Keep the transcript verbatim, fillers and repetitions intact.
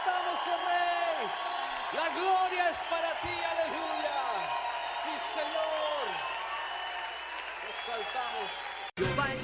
exaltamos, oh Rey. La gloria es para ti, aleluya. Sí, Señor. Te exaltamos. Yo bailo